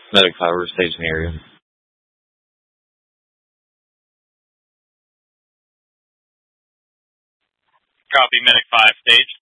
Medic 5, we're staging the area. Copy, Medic 5, stage.